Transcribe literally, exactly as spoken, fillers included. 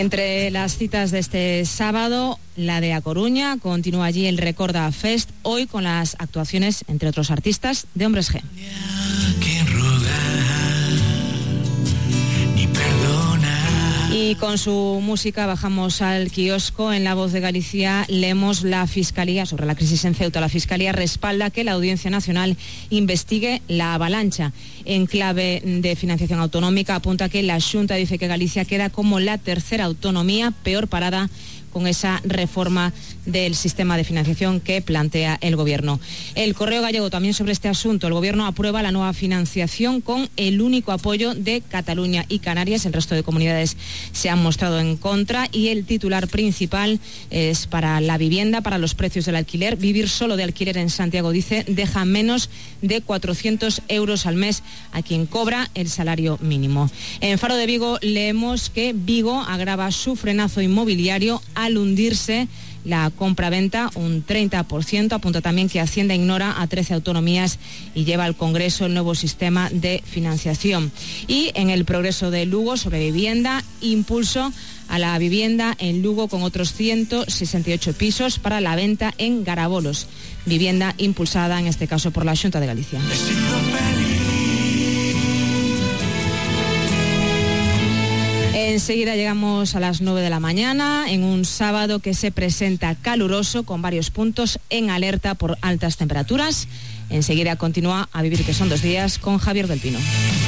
Entre las citas de este sábado, la de A Coruña, continúa allí el Recorda Fest, hoy con las actuaciones, entre otros artistas, de Hombres G. Y con su música bajamos al kiosco. En La Voz de Galicia leemos: la Fiscalía, sobre la crisis en Ceuta, la Fiscalía respalda que la Audiencia Nacional investigue la avalancha. En clave de financiación autonómica apunta que la Xunta dice que Galicia queda como la tercera autonomía peor parada con esa reforma del sistema de financiación que plantea el Gobierno. El Correo Gallego también sobre este asunto. El Gobierno aprueba la nueva financiación con el único apoyo de Cataluña y Canarias. El resto de comunidades se han mostrado en contra y el titular principal es para la vivienda, para los precios del alquiler. Vivir solo de alquiler en Santiago, dice, deja menos de cuatrocientos euros al mes a quien cobra el salario mínimo. En Faro de Vigo leemos que Vigo agrava su frenazo inmobiliario al hundirse la compra-venta un treinta por ciento. Apunta también que Hacienda ignora a trece autonomías y lleva al Congreso el nuevo sistema de financiación. Y en El Progreso de Lugo, sobre vivienda, impulso a la vivienda en Lugo con otros ciento sesenta y ocho pisos para la venta en Garabolos. Vivienda impulsada en este caso por la Xunta de Galicia. Enseguida llegamos a las nueve de la mañana, en un sábado que se presenta caluroso, con varios puntos en alerta por altas temperaturas. Enseguida continúa A Vivir, que son dos días, con Javier del Pino.